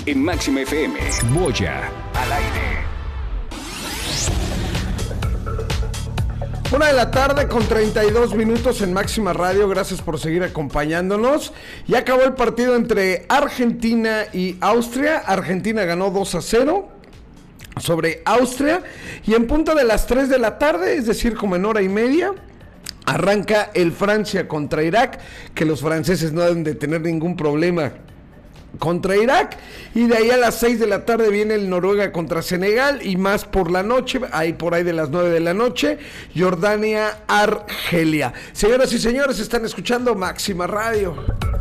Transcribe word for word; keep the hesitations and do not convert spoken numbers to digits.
en Máxima F M. Boya al aire. Una de la tarde con treinta y dos minutos en Máxima Radio. Gracias por seguir acompañándonos. Ya acabó el partido entre Argentina y Austria. Argentina ganó dos a cero sobre Austria. Y en punto de las tres de la tarde, es decir, como en hora y media, arranca el Francia contra Irak, que los franceses no deben de tener ningún problema contra Irak, y de ahí a las seis de la tarde viene el Noruega contra Senegal, y más por la noche, ahí por ahí de las nueve de la noche, Jordania, Argelia. Señoras y señores, están escuchando Máxima Radio.